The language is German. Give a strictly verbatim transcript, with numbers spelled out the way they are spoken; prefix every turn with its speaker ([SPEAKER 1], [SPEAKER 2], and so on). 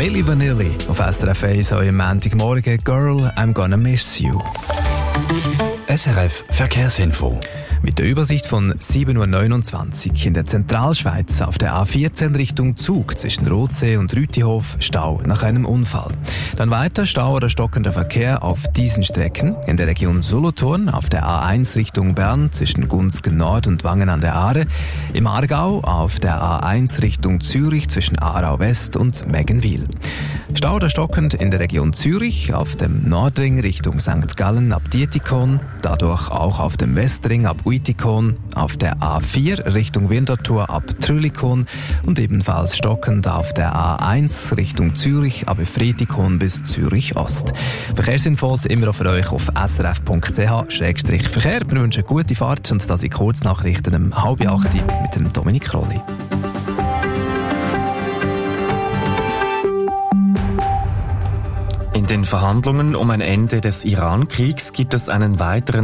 [SPEAKER 1] Milli Vanilli auf S R F eins heute am Montagmorgen. Girl, I'm gonna miss you.
[SPEAKER 2] S R F Verkehrsinfo.
[SPEAKER 1] Mit der Übersicht von sieben Uhr neunundzwanzig in der Zentralschweiz auf der A vierzehn Richtung Zug zwischen Rothsee und Rütihof Stau nach einem Unfall. Dann weiter Stau oder stockender Verkehr auf diesen Strecken in der Region Solothurn auf der A eins Richtung Bern zwischen Gunzgen Nord und Wangen an der Aare, im Aargau auf der A eins Richtung Zürich zwischen Aarau West und Meggenwil. Stau oder stockend in der Region Zürich auf dem Nordring Richtung Sankt Gallen ab Dietikon, dadurch auch auf dem Westring ab Uitikon, auf der A vier Richtung Winterthur ab Trülikon und ebenfalls stockend auf der A eins Richtung Zürich ab Fritikon bis Zürich Ost. Verkehrsinfos immer auf euch auf s r f punkt c h schrägstrich verkehr. Wir wünschen gute Fahrt und das sind Kurznachrichten um halb acht mit dem Dominik Krolli.
[SPEAKER 3] In den Verhandlungen um ein Ende des Iran-Kriegs gibt es einen weiteren